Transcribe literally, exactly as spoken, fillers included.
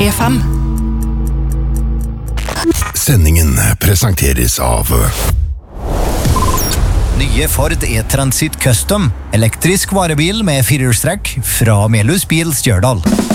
P fem. Sendingen presenteres av Nye Ford E-Transit Custom, elektrisk varebil med firehjulstrekk fra Melhus Bil Stjørdal.